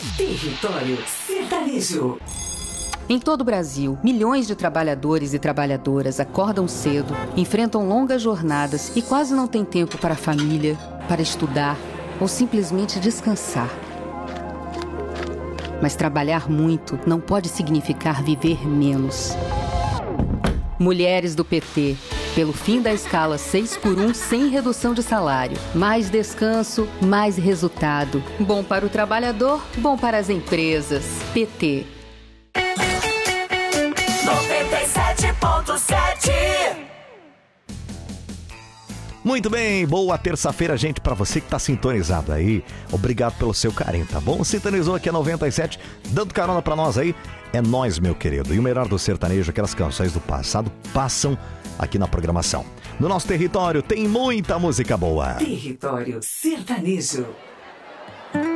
Território Sertanejo. Em todo o Brasil, milhões de trabalhadores e trabalhadoras acordam cedo, enfrentam longas jornadas e quase não têm tempo para a família, para estudar ou simplesmente descansar. Mas trabalhar muito não pode significar viver menos. Mulheres do PT, pelo fim da escala 6x1 sem redução de salário. Mais descanso, mais resultado. Bom para o trabalhador, bom para as empresas. PT. 97.7. Muito bem, boa terça-feira, gente, pra você que tá sintonizado aí. Obrigado pelo seu carinho, tá bom? Sintonizou aqui a 97, dando carona pra nós aí. É nóis, meu querido. E o melhor do sertanejo, aquelas canções do passado, passam aqui na programação. No nosso território tem muita música boa. Território Sertanejo.